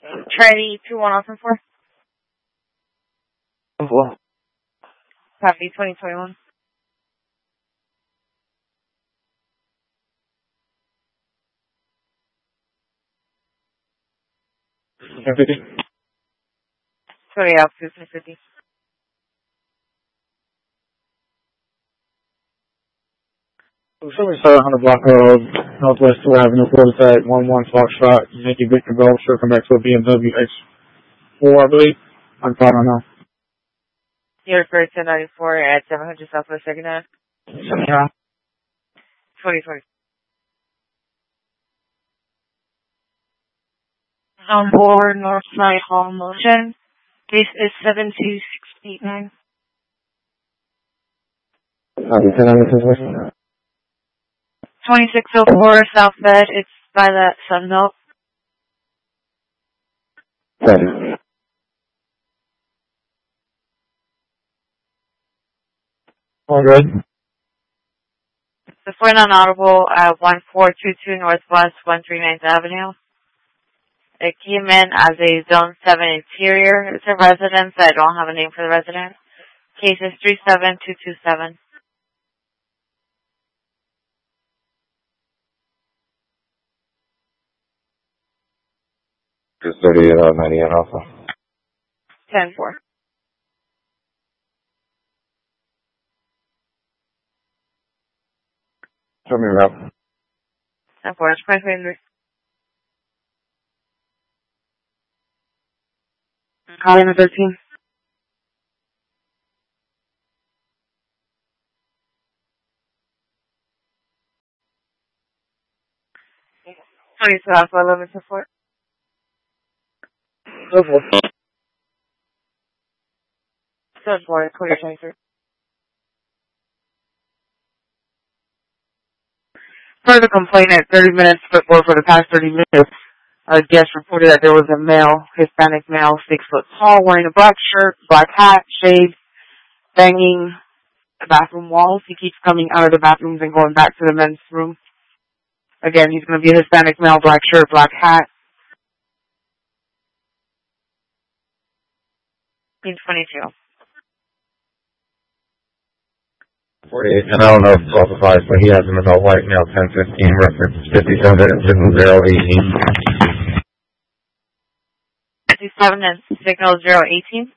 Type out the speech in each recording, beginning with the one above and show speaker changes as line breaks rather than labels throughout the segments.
Trinity 21074.
What?
Copy 2021.
Everything?
20 out 250.
Somebody started on the block road, Northwest 2 Avenue, Quartersack, 11 Foxtrot, Yankee Victor Golf, sure come back to a BMW X4, I believe. I'm probably now.
You're referred to 94 at 700 Southwest 2nd Ave.
Yeah.
2020. On board Northside Hall Motion. This is 72689.
Copy, 10 on the situation.
2604 South Bed. It's by the Sunbelt.
Copy. All good.
The point on Audible at 1422 Northwest 139th Avenue. It came in as a Zone 7 interior. It's a residence. I don't have a name for the resident. Case is 37227.
Just 30, 98 also.
10-4.
Show me around.
10-4. It's 523. Calling the 13. Please off 11 support.
Go for it.
7-4. 2023. For the complaint at 30 minutes before for the past 30 minutes, a guest reported that there was a male, Hispanic male, 6 foot tall, wearing a black shirt, black hat, shades, banging the bathroom walls. He keeps coming out of the bathrooms and going back to the men's room. Again, he's going to be a Hispanic male, black shirt, black hat. He's 22.
48, and I don't know if it's classified, but he has an adult white male 1015 reference 57
57 and signal 018.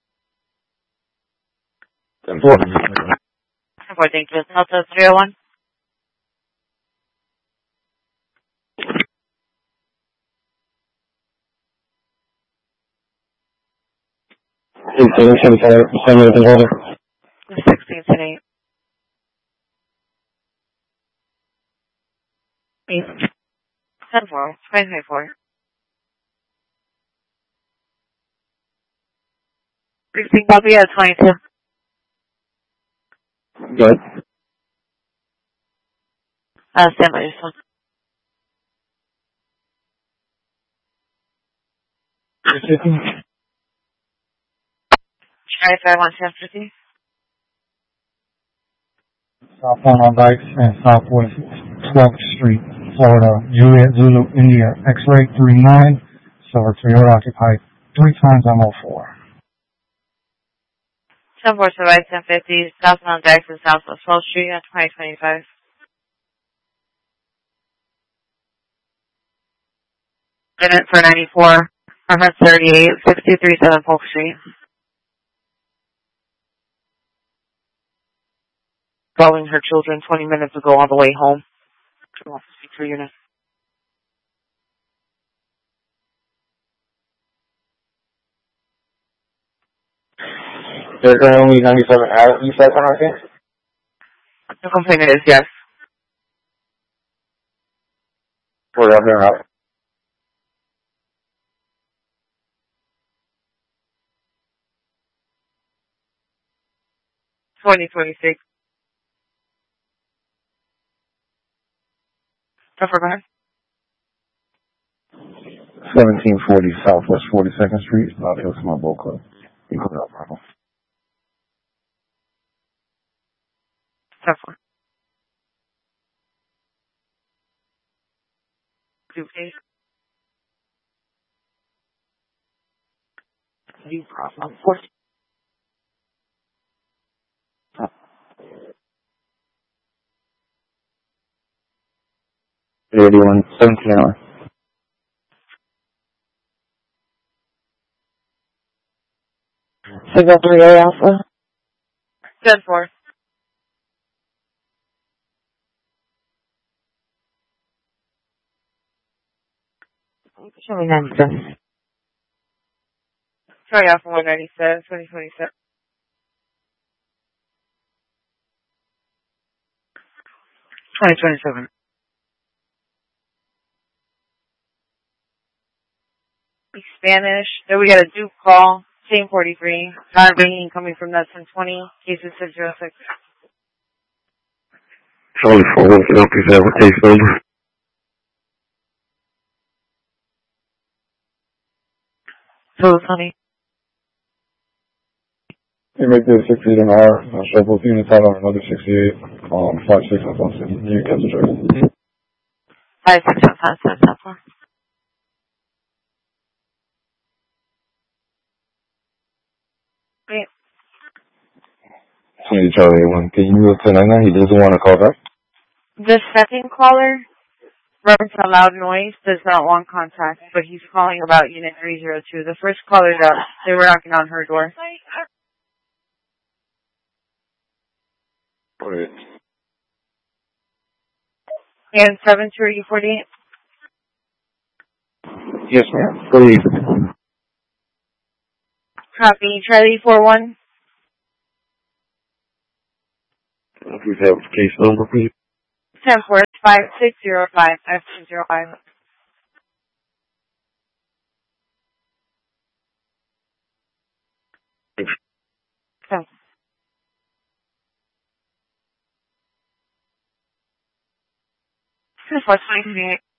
10-4.
Thank you. Delta 301.
Anything older?
16 today. 10-4. 2024. 16 copy at 22.
Good.
Stand by yourself. 5-1-10-50.
Southbound on Dykes and Southwest 12th Street, Florida. Juliet Zulu India X-ray 39. Silver Toyota occupied 3 times on 04.
10-4 survive 1050. Southbound Dykes and Southwest 12th Street at 2025. Minute for 94. Reference 38. 637 Polk Street. Calling her children 20 minutes ago on the way home. She wants to speak for unit.
There's only 97 out. You said something?
The complaint is yes.
We're up there out.
2026. Go ahead.
1740 Southwest 42nd Street, South Hill Small Boat Club. You put it up, Michael.
10-4. 2 please. You problem. 14.
81, 17 hour.
603A Alpha. 10-4. Show me 97. Sorry, Alpha 197, 2027. 2027. Speak Spanish. Then we got a Duke call. Same 43. Not ringing coming from that 1020. Cases 606.
Charlie 4, what can I help you with? What case number?
So, honey.
You make this 68 an hour. I'll show both units out on another 68. 5-6 on Boston. You cancel drive.
5, 6, 5, 7, 7, 4. Wait.
Charlie 1. Can you move to 99? He doesn't want to call back.
The second caller reference a loud noise, does not want contact, but he's calling about unit 302. The first caller's out. They were knocking on her door.
Alright.
And 7-2-48.
Yes, ma'am. Please.
Copy. Charlie 4-1.
Please have case number, please.
10-4. 5605. 5605. Okay. 4-28.